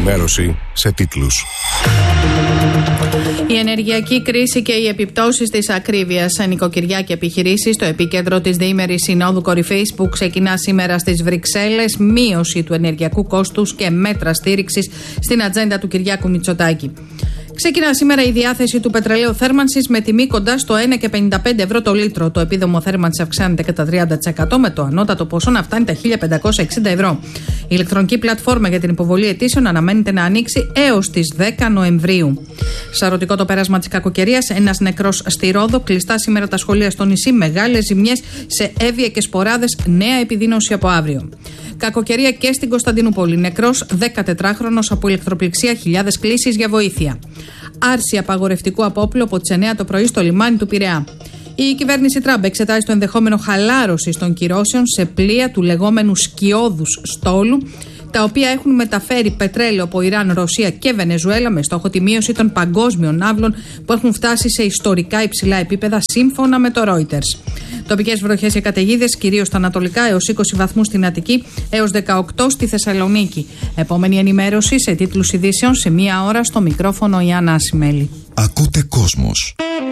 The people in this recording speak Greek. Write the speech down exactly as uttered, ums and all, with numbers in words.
ενημέρωση σε τίτλους. Η ενεργειακή κρίση και οι επιπτώσεις της ακρίβειας σε νοικοκυριά και επιχειρήσεις στο επίκεντρο της διήμερης συνόδου κορυφής που ξεκινά σήμερα στις Βρυξέλλες, μείωση του ενεργειακού κόστους και μέτρα στήριξης στην ατζέντα του Κυριάκου Μητσοτάκη. Ξεκινά σήμερα η διάθεση του πετρελαίου θέρμανσης με τιμή κοντά στο ένα κόμμα πενήντα πέντε ευρώ το λίτρο. Το επίδομο θέρμανσης αυξάνεται κατά τριάντα τοις εκατό με το ανώτατο ποσό να φτάνει τα χίλια πεντακόσια εξήντα ευρώ. Η ηλεκτρονική πλατφόρμα για την υποβολή αιτήσεων αναμένεται να ανοίξει έως τις δέκα Νοεμβρίου. Σαρωτικό το πέρασμα της κακοκαιρίας. Ένας νεκρός στη Ρόδο. Κλειστά σήμερα τα σχολεία στο νησί. Μεγάλες ζημιές σε Εύβοια και Σποράδες. Νέα επιδείνωση από αύριο. Κακοκαιρία και στην Κωνσταντινούπολη. Νεκρός δεκατετράχρονος από ηλεκτροπληξία, χιλιάδες κλήσεις για βοήθεια. Άρση απαγορευτικού απόπλου από τις εννιά το πρωί στο λιμάνι του Πειραιά. Η κυβέρνηση Τραμπ εξετάζει το ενδεχόμενο χαλάρωσης των κυρώσεων σε πλοία του λεγόμενου σκιώδους στόλου, τα οποία έχουν μεταφέρει πετρέλαιο από Ιράν, Ρωσία και Βενεζουέλα με στόχο τη μείωση των παγκόσμιων ναύλων που έχουν φτάσει σε ιστορικά υψηλά επίπεδα σύμφωνα με το Reuters. Τοπικές βροχές και καταιγίδες κυρίως στα ανατολικά έως είκοσι βαθμούς στην Αττική έως δεκαοκτώ στη Θεσσαλονίκη. Επόμενη ενημέρωση σε τίτλους ειδήσεων σε μία ώρα στο μικρόφωνο η Άννα Ασημέλη. Ακούτε Κόσμος.